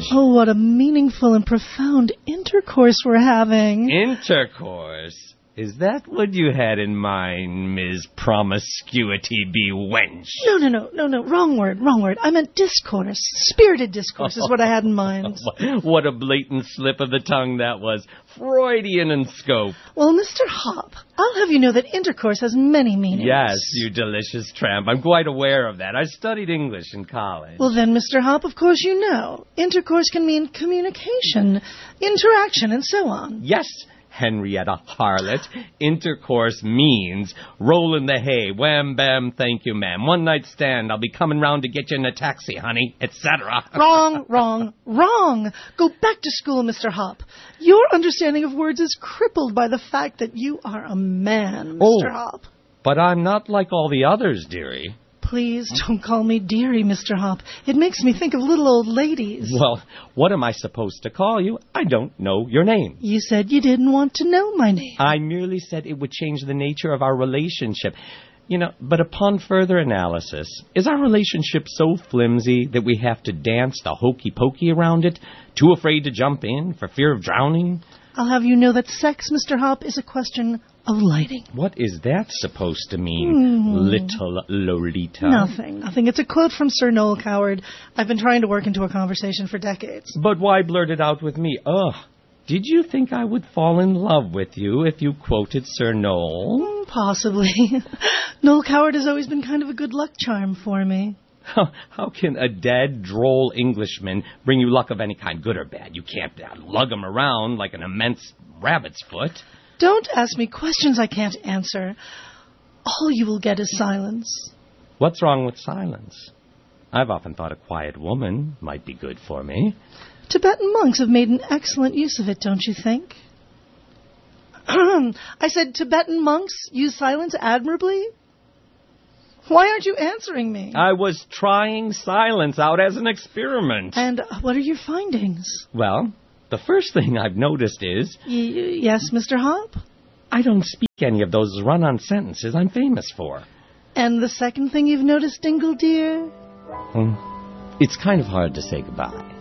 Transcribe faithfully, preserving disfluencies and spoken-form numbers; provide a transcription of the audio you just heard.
Oh, what a meaningful and profound intercourse we're having. Intercourse? Is that what you had in mind, Miss Promiscuity Be Wench? No, no, no, no, no, wrong word, wrong word. I meant discourse. Spirited discourse is what I had in mind. What a blatant slip of the tongue that was. Freudian in scope. Well, Mister Hop, I'll have you know that intercourse has many meanings. Yes, you delicious tramp. I'm quite aware of that. I studied English in college. Well, then, Mister Hop, of course you know. Intercourse can mean communication, interaction, and so on. Yes, Henrietta Harlot. Intercourse means rollin' the hay, wham, bam, thank you, ma'am. One night stand, I'll be coming round to get you in a taxi, honey, et cetera. Wrong, wrong, wrong. Go back to school, Mister Hop. Your understanding of words is crippled by the fact that you are a man, Mister Oh, Hop. But I'm not like all the others, dearie. Please don't call me dearie, Mister Hop. It makes me think of little old ladies. Well, what am I supposed to call you? I don't know your name. You said you didn't want to know my name. I merely said it would change the nature of our relationship. You know, but upon further analysis, is our relationship so flimsy that we have to dance the hokey-pokey around it? Too afraid to jump in for fear of drowning? I'll have you know that sex, Mister Hop, is a question of lighting. What is that supposed to mean, Mm. little Lolita? Nothing, nothing. It's a quote from Sir Noel Coward. I've been trying to work into a conversation for decades. But why blurt it out with me? Ugh. Did you think I would fall in love with you if you quoted Sir Noel? Mm, possibly. Noel Coward has always been kind of a good luck charm for me. How, how can a dead, droll Englishman bring you luck of any kind, good or bad? You can't uh, lug him around like an immense rabbit's foot. Don't ask me questions I can't answer. All you will get is silence. What's wrong with silence? I've often thought a quiet woman might be good for me. Tibetan monks have made an excellent use of it, don't you think? I said Tibetan monks use silence admirably? Why aren't you answering me? I was trying silence out as an experiment. And what are your findings? Well, the first thing I've noticed is... Y- yes, Mister Hop? I don't speak any of those run-on sentences I'm famous for. And the second thing you've noticed, Dingle dear? Hmm. It's kind of hard to say goodbye.